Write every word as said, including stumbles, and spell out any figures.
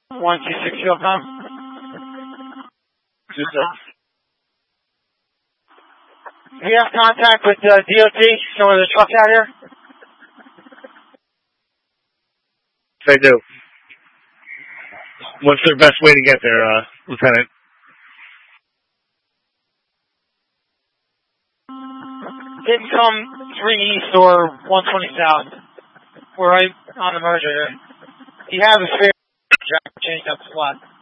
one two six field time. Two six. Do you have contact with uh, D O T, some of the trucks out here? They do. What's their best way to get there, uh, Lieutenant? Didn't come three east or one twenty south. We're right on the merger here. You have a spare track, change up the slot.